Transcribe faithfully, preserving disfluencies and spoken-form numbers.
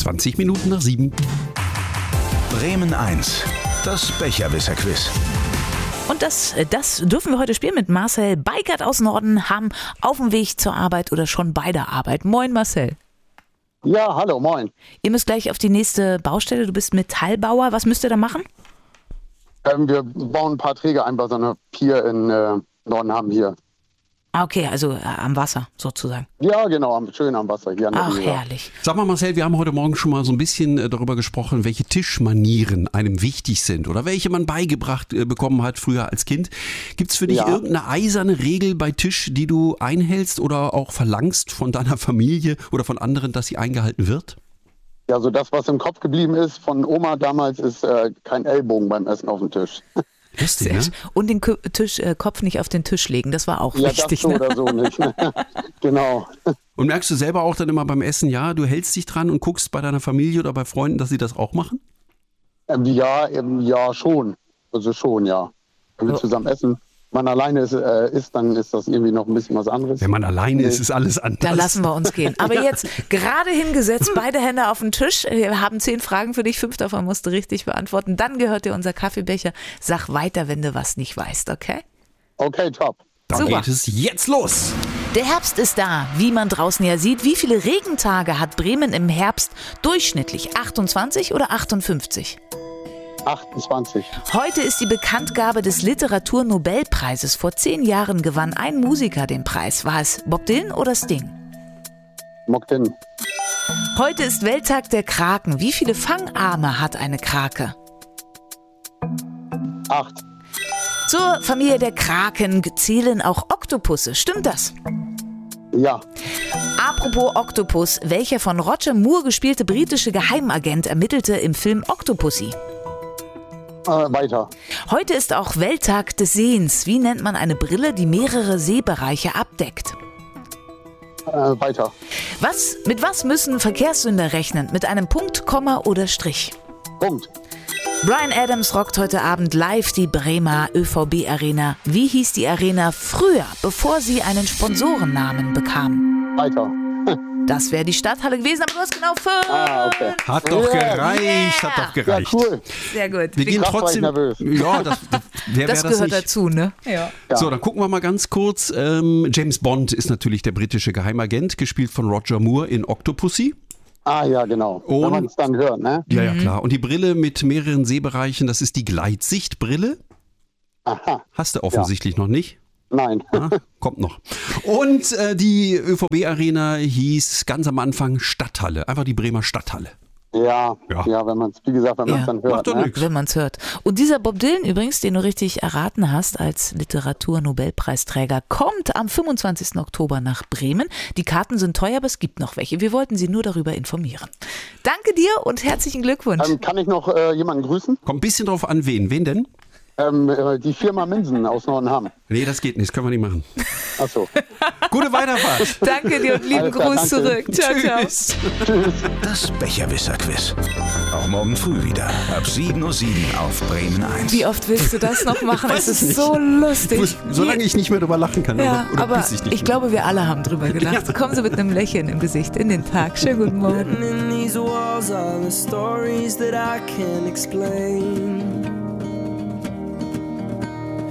zwanzig Minuten nach sieben. Bremen eins, das Becherwisser-Quiz. Und das, das dürfen wir heute spielen mit Marcel Beikert aus Norden, haben auf dem Weg zur Arbeit oder schon bei der Arbeit. Moin Marcel. Ja, hallo, moin. Ihr müsst gleich auf die nächste Baustelle. Du bist Metallbauer. Was müsst ihr da machen? Ähm, wir bauen ein paar Träger ein bei so einer Pier in äh, Norden hier. Ah, okay, also äh, am Wasser sozusagen. Ja, genau, am, schön am Wasser hier an der Ach, Isar. herrlich. Sag mal Marcel, wir haben heute Morgen schon mal so ein bisschen äh, darüber gesprochen, welche Tischmanieren einem wichtig sind oder welche man beigebracht äh, bekommen hat früher als Kind. Gibt es für dich Ja. irgendeine eiserne Regel bei Tisch, die du einhältst oder auch verlangst von deiner Familie oder von anderen, dass sie eingehalten wird? Ja, so das, was im Kopf geblieben ist von Oma damals, ist äh, kein Ellbogen beim Essen auf dem Tisch. Lustig, Sehr ne? sch- Und den Kö- Tisch, äh, Kopf nicht auf den Tisch legen, das war auch Ja, das wichtig. so Ne? oder so nicht. Ne? Genau. Und merkst du selber auch dann immer beim Essen, ja, du hältst dich dran und guckst bei deiner Familie oder bei Freunden, dass sie das auch machen? Ähm, ja, ähm, ja, schon. Also schon, ja. Wenn wir So. zusammen essen, man alleine ist, äh, isst, dann ist das irgendwie noch ein bisschen was anderes. Wenn man alleine ist, ist alles anders. Da lassen wir uns gehen. Aber jetzt gerade hingesetzt, beide Hände auf den Tisch. Wir haben zehn Fragen für dich, fünf davon musst du richtig beantworten. Dann gehört dir unser Kaffeebecher. Sag weiter, wenn du was nicht weißt, okay? Okay, top. Dann Super. geht es jetzt los. Der Herbst ist da, wie man draußen ja sieht. Wie viele Regentage hat Bremen im Herbst durchschnittlich? achtundzwanzig oder achtundfünfzig? achtundzwanzig. Heute ist die Bekanntgabe des Literaturnobelpreises. Vor zehn Jahren gewann ein Musiker den Preis. War es Bob Dylan oder Sting? Mokten. Heute ist Welttag der Kraken. Wie viele Fangarme hat eine Krake? Acht. Zur Familie der Kraken zählen auch Oktopusse. Stimmt das? Ja. Apropos Oktopus, welcher von Roger Moore gespielte britische Geheimagent ermittelte im Film Octopussy? Äh, weiter. Heute ist auch Welttag des Sehens. Wie nennt man eine Brille, die mehrere Sehbereiche abdeckt? Äh, weiter. Was, mit was müssen Verkehrssünder rechnen? Mit einem Punkt, Komma oder Strich? Punkt. Bryan Adams rockt heute Abend live die Bremer Ö V B-Arena. Wie hieß die Arena früher, bevor sie einen Sponsorennamen bekam? Weiter. Das wäre die Stadthalle gewesen, aber du hast genau fünf. Ah, okay. Hat doch Yeah. gereicht, hat doch Ja, gereicht. cool. Sehr gut. Wir gehen Krass, war ich trotzdem. nervös. Ja, das, das, wer Das wär gehört nicht? dazu, ne? Ja. Ja. So, dann gucken wir mal ganz kurz. Ähm, James Bond ist natürlich der britische Geheimagent, gespielt von Roger Moore in Octopussy. Ah, ja, genau. Und- Wenn man es dann hört, ne? Ja, ja, klar. Und die Brille mit mehreren Sehbereichen, das ist die Gleitsichtbrille. Aha. Hast du offensichtlich noch nicht. Nein. Ah, kommt noch. Und äh, die Ö V B-Arena hieß ganz am Anfang Stadthalle. Einfach die Bremer Stadthalle. Ja, Ja. ja, wenn man es, wie gesagt, wenn man es Ja. dann hört. Macht doch Ne? nichts. Wenn man es hört. Und dieser Bob Dylan übrigens, den du richtig erraten hast als Literaturnobelpreisträger, kommt am fünfundzwanzigsten Oktober nach Bremen. Die Karten sind teuer, aber es gibt noch welche. Wir wollten Sie nur darüber informieren. Danke dir und herzlichen Glückwunsch. Ähm, kann ich noch äh, jemanden grüßen? Kommt ein bisschen drauf an, wen. Wen denn? Ähm, äh, die Firma Minsen aus Nordenham. Nee, das geht nicht. Das können wir nicht machen. Achso. Gute Weiterfahrt. Danke dir und lieben Alles klar, Gruß danke. zurück. Ciao, ciao. Tschüss. Das Becherwisser-Quiz. Auch morgen früh wieder. Ab sieben Uhr sieben auf Bremen eins. Wie oft willst du das noch machen? Weiß Es es ist nicht. so lustig. Solange ich nicht mehr drüber lachen kann. Ja, oder, oder aber bis ich nicht ich mehr. glaube, wir alle haben drüber gelacht. Kommen Sie mit einem Lächeln im Gesicht in den Tag. Schönen guten Morgen. Written in these walls are the stories that I can't explain.